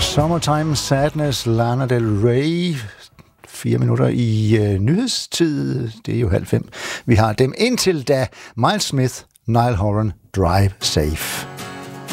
Summertime Sadness, Lana Del Rey. 4 minutter i nyhedstid. Det er jo 4:30. Vi har dem indtil da. Miles Smith, Niall Horan, Drive Safe.